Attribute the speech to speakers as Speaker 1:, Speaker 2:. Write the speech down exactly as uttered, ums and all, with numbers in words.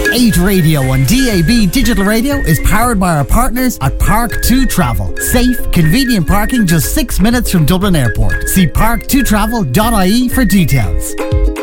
Speaker 1: eight Radio on D A B Digital Radio is powered by our partners at Park two Travel. Safe, convenient parking just six minutes from Dublin Airport. See park two travel dot I E for details.